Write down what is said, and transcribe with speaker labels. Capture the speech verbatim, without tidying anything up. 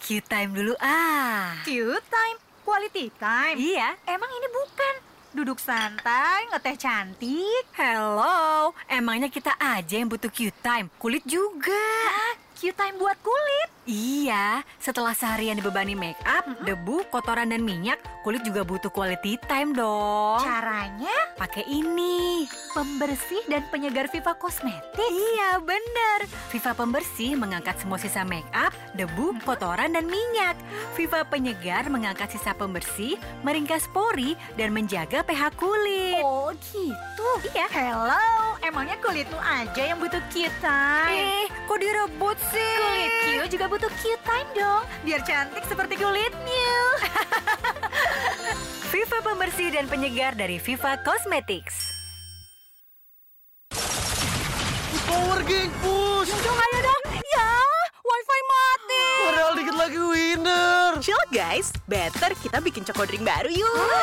Speaker 1: Q-time dulu ah.
Speaker 2: Q-time? Quality time?
Speaker 1: Iya.
Speaker 2: Emang ini bukan? Duduk santai, ngeteh cantik.
Speaker 1: Hello, emangnya kita aja yang butuh Q-time, kulit juga.
Speaker 2: Ah, Q-time buat kulit?
Speaker 1: Iya, setelah seharian dibebani make up, mm-hmm. debu, kotoran, dan minyak, kulit juga butuh quality time dong.
Speaker 2: Caranya?
Speaker 1: Pakai ini.
Speaker 2: Pembersih dan penyegar Viva Cosmetics?
Speaker 1: Iya, bener. Viva Pembersih mengangkat semua sisa make up, debu, kotoran, dan minyak. Viva Penyegar mengangkat sisa pembersih, meringkas pori, dan menjaga pH kulit.
Speaker 2: Oh, gitu?
Speaker 1: Iya.
Speaker 2: Hello, emangnya kulitmu aja yang butuh Q-time?
Speaker 1: Eh, kok direbut sih?
Speaker 2: Kulit Q juga butuh Q-time dong, biar cantik seperti kulitnya.
Speaker 1: Viva Pembersih dan Penyegar dari Viva Cosmetics.
Speaker 3: Power geng, push!
Speaker 1: Dong, ayo dong. Ya, wifi mati.
Speaker 3: Padahal dikit lagi winner.
Speaker 4: Chill guys, better kita bikin choco drink baru yuk.